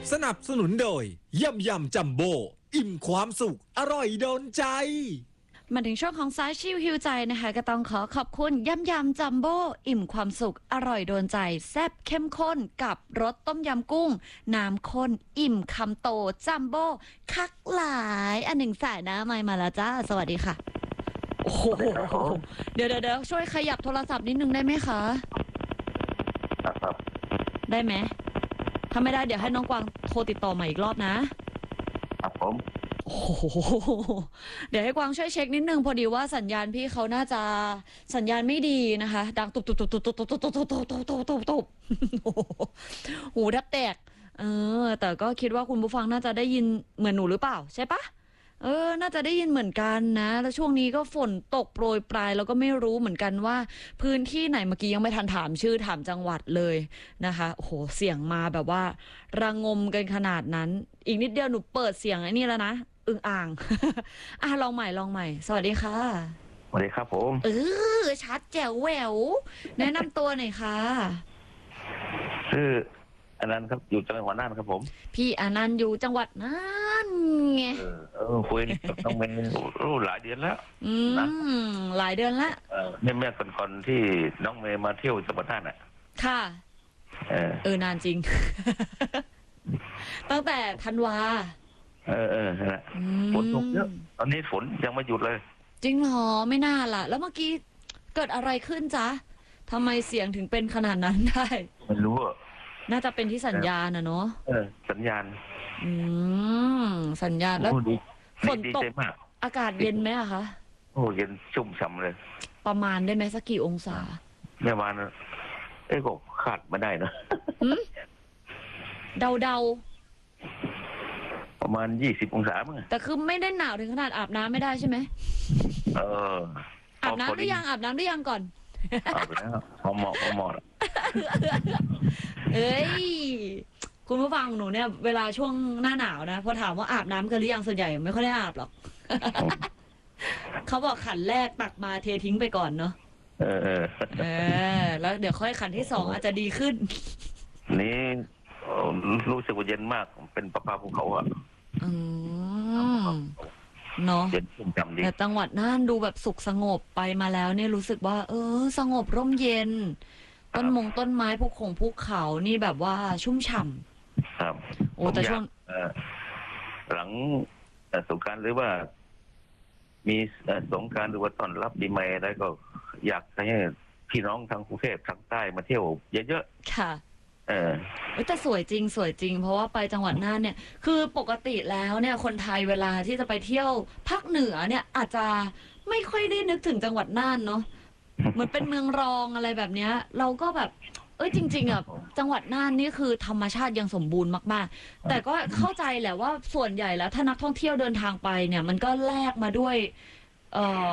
สนับสนุนโดยยำจัมโบ้อิ่มความสุขอร่อยโดนใจมาถึงช่วงของสายชิลฮิวใจนะคะก็ต้องขอบคุณยำจัมโบ้อิ่มความสุขอร่อยโดนใจแซ่บเข้มข้นกับรสต้มยำกุ้งน้ำข้นอิ่มคำโตจัมโบ้คักหลายอันหนึ่งสายนะไมค์มาแล้วจ้าสวัสดีค่ะโอ้โหเดี๋ยวช่วยขยับโทรศัพท์นิดนึงได้ไหมคะครับได้ไหมถ้าไม่ได้เดี๋ยวให้น้องกวางโทรติดต่อมาอีกรอบนะครับผมโอ้โหเดี๋ยวให้กวางช่วยเช็คนิดนึงพอดีว่าสัญญาณพี่เขาน่าจะสัญญาณไม่ดีนะคะดังตุบหูแทบแตกแต่ก็คิดว่าคุณผู้ฟังน่าจะได้ยินเหมือนหนูหรือเปล่าใช่ปะน่าจะได้ยินเหมือนกันนะแล้วช่วงนี้ก็ฝนตกโปรยปลายแล้วก็ไม่รู้เหมือนกันว่าพื้นที่ไหนเมื่อกี้ยังไม่ทันถามชื่อถามจังหวัดเลยนะคะโอ้โหเสียงมาแบบว่าระงมกันขนาดนั้นอีกนิดเดียวหนูเปิดเสียงไอ้นี่แล้วนะอึ่งอ่าง ลองใหม่สวัสดีค่ะสวัสดีครับผมชัดแจ๋วแหววแนะนำตัวหน่อยค่ะชื่ออนันต์ครับอยู่จังหวัดน่านครับผมพี่อนันต์อยู่จังหวัดน่านไงคุยกับน้องเมย์หลายเดือนแล้วหลายเดือนละแม่ก่อนที่น้องเมย์มาเที่ยวจังหวัดน่านอ่ะค่ะนานจริง ตั้งแต่ธันวาฝนตกเยอะตอนนี้ฝนยังไม่หยุดเลยจริงเหรอไม่น่าล่ะแล้วเมื่อกี้เกิดอะไรขึ้นจ๊ะทำไมเสียงถึงเป็นขนาดนั้นได้ไม่รู้น่าจะเป็นที่สัญญาณนะเนาะสัญญาณสัญญาณแล้วฝนตกอากาศเย็นไหมอะคะโอ้เย็นชุ่มฉ่ำเลยประมาณได้ไหมสักกี่องศาประมาณก็คาดไม่ได้นะเดาประมาณ20 องศามั้งแต่คือไม่ได้หนาวถึงขนาดอาบน้ำไม่ได้ใช่ไหมอาบน้ำหรือยังก่อนอาบแล้วพอเหมาะคุณผู้ฟังหนูเนี่ยเวลาช่วงหน้าหนาวนะพอถามว่าอาบน้ำกันหรือยังส่วนใหญ่ไม่ค่อยได้อาบหรอกเขาบอกขันแรกตักมาเททิ้งไปก่อนเนาะแล้วเดี๋ยวค่อยขันที่2อาจจะดีขึ้นนี่รู้สึกว่าเย็นมากเป็นประภาภูเขาอ่ะเนาะแต่จังหวัดน่านดูแบบสุขสงบไปมาแล้วเนี่ยรู้สึกว่าสงบร่มเย็นต้นไม้ภูเขานี่แบบว่าชุ่มฉ่ำครับโอ้แต่ช่วงหลังสงกรานต์หรือว่ามีสงกรานต์หรือว่าต้อนรับปีใหม่อะไรก็อยากให้พี่น้องทางกรุงเทพทางใต้มาเที่ยวเยอะๆค่ะแต่สวยจริงเพราะว่าไปจังหวัดน่านเนี่ยคือปกติแล้วเนี่ยคนไทยเวลาที่จะไปเที่ยวภาคเหนือเนี่ยอาจจะไม่ค่อยได้นึกถึงจังหวัดน่านเนาะเหมือนเป็นเมืองรองอะไรแบบเนี้ยเราก็แบบจริงๆอ่ะจังหวัดน่านนี่คือธรรมชาติยังสมบูรณ์มากๆแต่ก็เข้าใจแหละว่าส่วนใหญ่แล้วถ้านักท่องเที่ยวเดินทางไปเนี่ยมันก็แลกมาด้วย